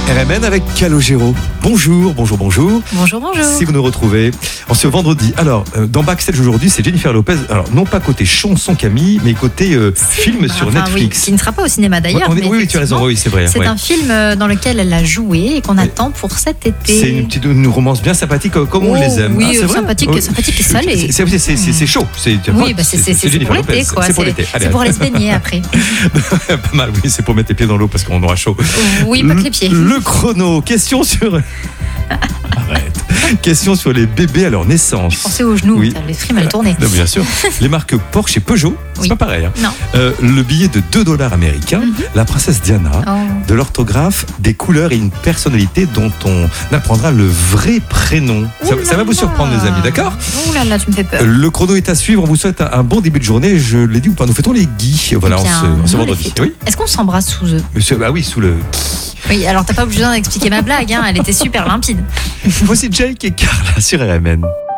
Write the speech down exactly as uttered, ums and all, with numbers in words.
R M N avec Calogero. Bonjour, bonjour, bonjour. Bonjour, bonjour. Si vous nous retrouvez en ce vendredi. Alors, euh, dans Backstage aujourd'hui, c'est Jennifer Lopez. Alors, non pas côté chanson Camille, mais côté euh, film sur Enfin, Netflix. Oui, qui ne sera pas au cinéma d'ailleurs. Ouais, mais oui, oui, tu as raison, oui, c'est vrai. C'est ouais. un film dans lequel elle a joué et qu'on Ouais. attend pour cet été. C'est une petite une romance bien sympathique, comme comme on Oh, les aime. oui, Ah, c'est euh, vrai sympathique, Oh, sympathique et salé. C'est, c'est, c'est, c'est, c'est chaud. C'est, Oui, bah c'est, c'est, c'est, c'est pour Jennifer l'été, Lopez. quoi. C'est pour l'été. Allez, C'est pour aller se baigner après. Pas mal, oui, c'est pour mettre les pieds dans l'eau parce qu'on aura chaud. Oui, pas que les pieds. Le chrono, question sur. Arrête. Question sur les bébés à leur naissance. Je pensais aux genoux, Oui. l'esprit mal tourné. Non, bien sûr. Les marques Porsche et Peugeot, c'est Oui. pas pareil. Hein. Non. Euh, le billet de deux dollars américains, Mm-hmm. la princesse Diana, Oh. de l'orthographe, des couleurs et une personnalité dont on apprendra le vrai prénom. Ça, Ouh ça va là vous là. surprendre, les amis, d'accord? Ouh là là, tu me fais peur. Euh, Le chrono est à suivre. On vous souhaite un, un bon début de journée. Je l'ai dit ou pas? Nous fêtons les Guy. Voilà, Eh on bien, se, on se nous, vendredi. les fêtons. Oui. Est-ce qu'on s'embrasse sous eux? Monsieur, bah oui, sous le. Oui, alors t'as pas besoin d'expliquer ma blague, hein, elle était super limpide. Voici Jake et Carla sur R M N.